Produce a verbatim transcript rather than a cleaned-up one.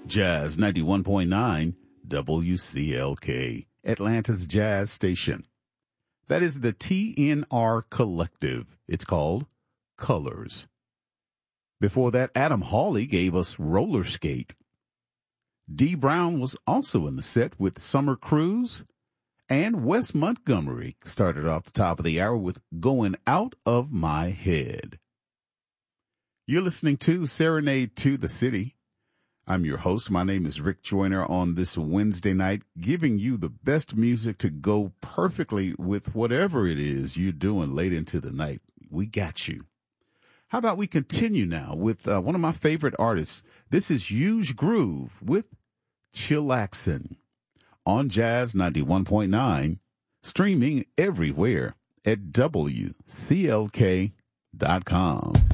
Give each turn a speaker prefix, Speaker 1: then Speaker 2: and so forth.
Speaker 1: Jazz ninety-one point nine W C L K, Atlanta's jazz station. That is the T N R Collective. It's called Colors. Before that, Adam Hawley gave us Roller Skate. Dee Brown was also in the set with Summer Cruise. And Wes Montgomery started off the top of the hour with Going Out of My Head. You're listening to Serenade to the City. I'm your host. My name is Rick Joyner on this Wednesday night, giving you the best music to go perfectly with whatever it is you're doing late into the night. We got you. How about we continue now with uh, one of my favorite artists. This is Huge Groove with Chillaxin on Jazz ninety-one point nine, streaming everywhere at W C L K dot com.